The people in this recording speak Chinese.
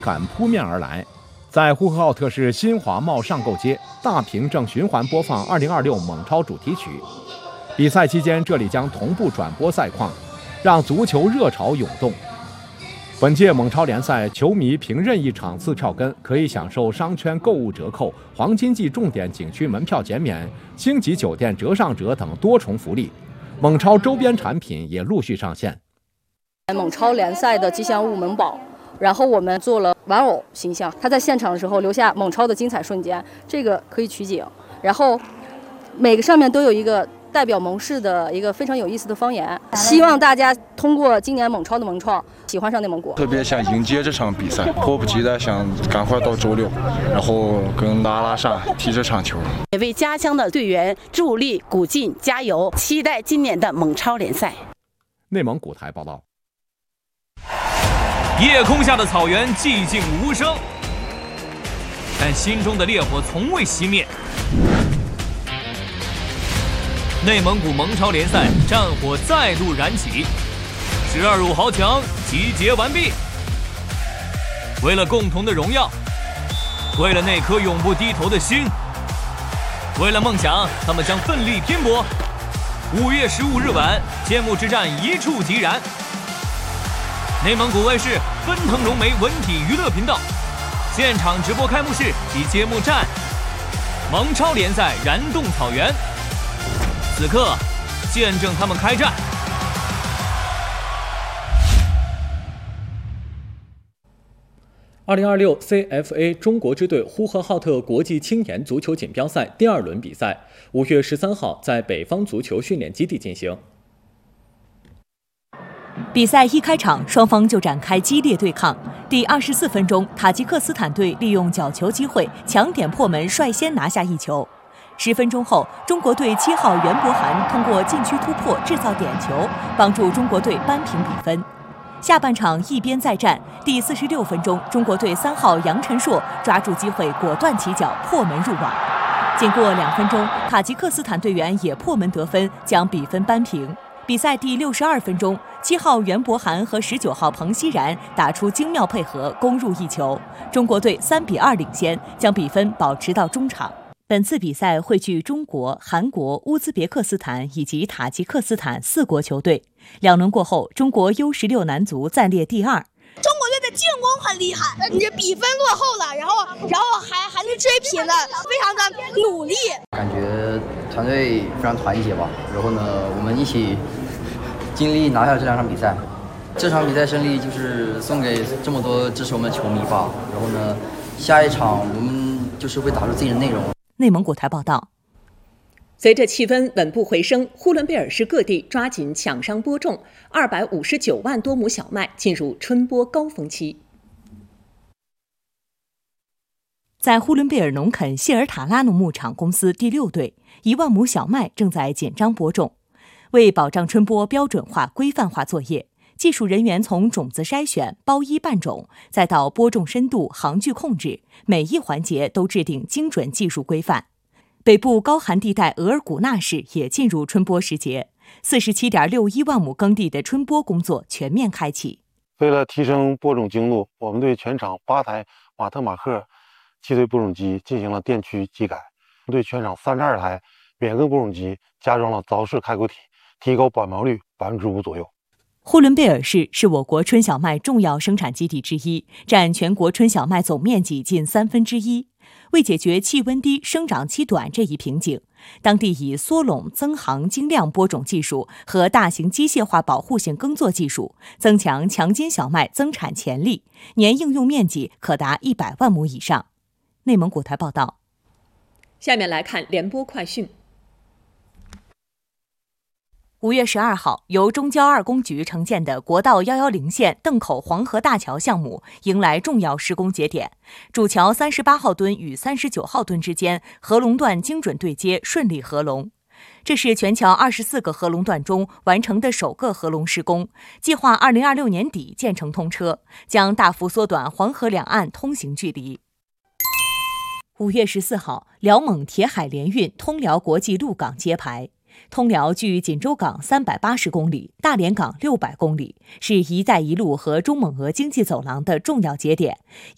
赶扑面而来。在呼和浩特市新华贸上购街，大屏正循环播放2026蒙超主题曲。比赛期间，这里将同步转播赛况，让足球热潮涌动。本届蒙超联赛，球迷凭任意场次票根，可以享受商圈购物折扣、黄金季重点景区门票减免、星级酒店折上折等多重福利。蒙超周边产品也陆续上线。 蒙超联赛的吉祥物蒙宝，然后我们做了玩偶形象，他在现场的时候留下蒙超的精彩瞬间，这个可以取景。然后每个上面都有一个代表蒙市的一个非常有意思的方言，希望大家通过今年蒙超的蒙创，喜欢上内蒙古。 特别想迎接这场比赛，迫不及待想赶快到周六，然后跟拉萨踢这场球， 也为家乡的队员助力鼓劲加油，期待今年的蒙超联赛。 内蒙古台报道。 夜空下的草原寂静无声，但心中的烈火从未熄灭。内蒙古蒙超联赛战火再度燃起，12路豪强集结完毕。为了共同的荣耀，为了那颗永不低头的心，为了梦想，他们将奋力拼搏。5月15日晚，揭幕之战一触即燃。内蒙古卫视奔腾融媒文体娱乐频道现场直播开幕式及揭幕战，蒙超联赛燃动草原。此刻，见证他们开战。 2026 CFA 中国支队呼和浩特国际青年足球锦标赛第2轮比赛，5月13号在北方足球训练基地进行。 比赛一开场，双方就展开激烈对抗。第24分钟，塔吉克斯坦队利用角球机会抢点破门，率先拿下一球。10分钟后，中国队7号袁博涵通过禁区突破制造点球，帮助中国队扳平比分。下半场一边再战，第46分钟，中国队3号杨晨硕抓住机会果断起脚破门入网。仅过2分钟，塔吉克斯坦队员也破门得分，将比分扳平。比赛第62分钟，7号袁博涵和19号彭熙然打出精妙配合，攻入一球，中国队3-2领先，将比分保持到中场。本次比赛汇聚中国、韩国、乌兹别克斯坦以及塔吉克斯坦4国球队。2轮过后，中国 U16 男足暂列第2。 中国队的进攻很厉害，你这比分落后了，然后还能追平了，非常的努力。 感觉团队非常团结吧，然后呢，我们一起尽力拿下这2场比赛。这场比赛胜利就是送给这么多支持我们的球迷吧。然后呢，下一场我们就是会打出自己的内容。 内蒙古台报道。 随着气温稳步回升，呼伦贝尔市各地抓紧抢商播种，259万多亩小麦进入春播高峰期。 在呼伦贝尔农垦谢尔塔拉努牧场公司第6队，1万亩小麦正在紧张播种。为保障春播标准化、规范化作业，技术人员从种子筛选、包衣拌种，再到播种深度、行距控制，每一环节都制定精准技术规范。北部高寒地带额尔古纳市也进入春播时节，47.61万亩耕地的春播工作全面开启。 为了提升播种精度，我们对全场8台马特马克气推播种机进行了电驱机改，对全场32台扁根播种机加装了凿式开口体，提高保苗率5%左右。 呼伦贝尔市是我国春小麦重要生产基地之一，占全国春小麦总面积近1/3。为解决气温低、生长期短这一瓶颈，当地以缩垄增行精量播种技术和大型机械化保护性耕作技术，增强强筋小麦增产潜力，年应用面积可达100万亩以上。内蒙古台报道。 下面来看联播快讯。 5月12号，由中交2工局承建的国道110线邓口黄河大桥项目迎来重要施工节点，主桥38号墩与39号墩之间合龙段精准对接，顺利合龙。这是全桥24个合龙段中完成的首个合龙施工，计划2026年底建成通车，将大幅缩短黄河两岸通行距离。5月14号，辽蒙铁海联运通辽国际陆港揭牌。通辽距锦州港380公里，大连港600公里，是一带一路和中蒙俄经济走廊的重要节点，